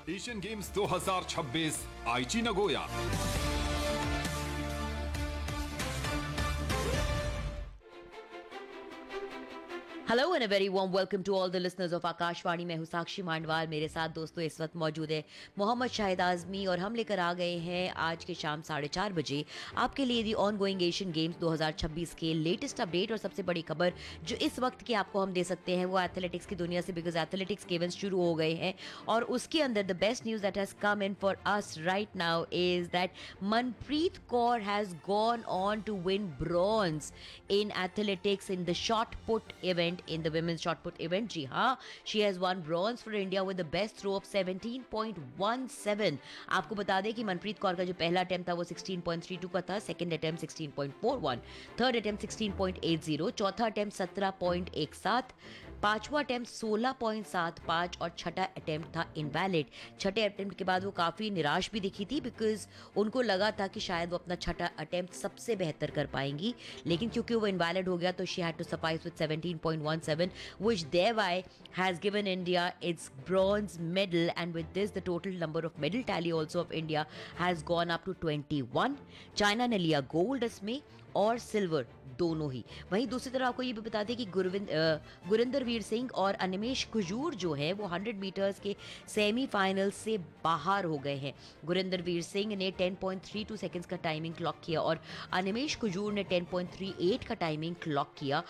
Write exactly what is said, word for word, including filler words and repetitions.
Asian games दो हज़ार छब्बीस आईची Nagoya. Hello and a very warm welcome to all the listeners of Akashvani. मैं हूं साक्षी मांडवाल। मेरे साथ दोस्तों इस वक्त मौजूद है मोहम्मद शाहिद आजमी और हम लेकर आ गए हैं आज के शाम साढ़े चार बजे आपके लिए दी ऑन गोइंग एशियन गेम्स दो हज़ार छब्बीस के लेटेस्ट अपडेट और सबसे बड़ी खबर जो इस वक्त की आपको हम दे सकते हैं वो एथलेटिक्स की दुनिया से, बिकॉज एथलेटिक्स के इवेंट्स शुरू हो गए हैं और उसके अंदर the best news that has come in for us right now is that Manpreet Kaur has gone on to win bronze in athletics in the shot put event in the women's shot put event. जी हाँ, she has won bronze for India with the best throw of seventeen point one seven. आपको बता दें कि मनप्रीत कौर का जो पहला attempt था वो sixteen point three two का था, second attempt sixteen point four one, third attempt sixteen point eight zero, चौथा attempt seventeen point one seven, पांचवा अटेम्प्ट सोलह पॉइंट सात पाँच और छठा अटेम्प्ट था इनवैलिड। छठे अटेम्प्ट के बाद वो काफ़ी निराश भी दिखी थी बिकॉज उनको लगा था कि शायद वो अपना छठा अटेम्प्ट सबसे बेहतर कर पाएंगी, लेकिन क्योंकि वो इनवैलिड हो गया तो she had to suffice with seventeen point one seven, which thereby has given India its bronze medal, and with this the total number of medal tally also of India has gone up to twenty-one. China ने लिया gold इसमें और silver दोनों ही। वहीं दूसरी तरफ आपको ये भी बता दें कि गुरविंद गुरिंदर वीर सिंह और अनिमेश कुजूर जो है वो हंड्रेड मीटर्स के सेमीफाइनल से बाहर हो गए हैं। गुरिंदर वीर सिंह ने ten point three two seconds का टाइमिंग क्लॉक किया और अनिमेश कुजूर ने ten point three eight का टाइमिंग क्लॉक किया